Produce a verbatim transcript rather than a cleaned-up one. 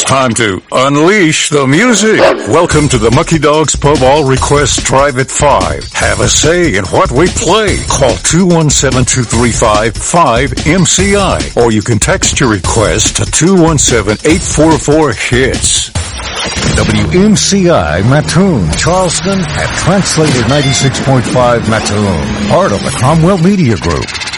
time to unleash the music. Welcome to the Mucky Dogs Pub. All requests drive at five. Have a say in what we play. Call two one seven, two three five, five M C I, or you can text your request to two one seven, eight four four, hits. W M C I Mattoon, Charleston, at Translated ninety-six point five Mattoon, part of the Cromwell Media Group.